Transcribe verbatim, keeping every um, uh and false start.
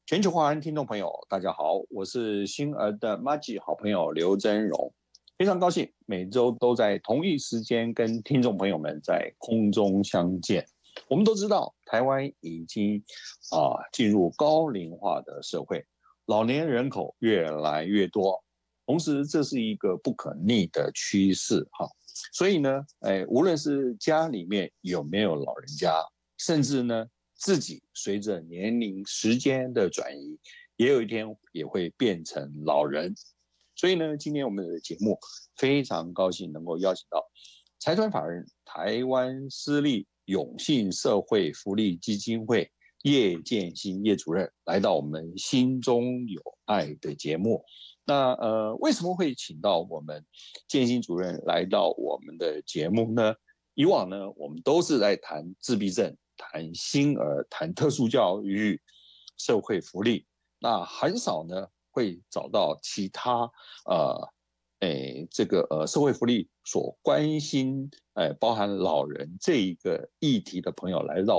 全球华人听众朋友，大家好，我是星儿的 Maggie 好朋友刘真荣，非常高兴每周都在同一时间跟听众朋友们在空中相见。我们都知道，台湾已经啊进入高龄化的社会，老年人口越来越多，同时这是一个不可逆的趋势哈。所以呢，哎，无论是家里面有没有老人家，甚至呢自己随着年龄时间的转移，也有一天也会变成老人。所以呢，今天我们的节目非常高兴能够邀请到财团法人台湾私立永信社会福利基金会叶建新叶主任来到我们心中有爱的节目。那呃，为什么会请到我们建新主任来到我们的节目呢？以往呢，我们都是在谈自闭症、谈星儿、谈特殊教育、社会福利，那很少呢会找到其他呃，诶这个呃社会福利所关心，诶包含老人这一个议题的朋友来到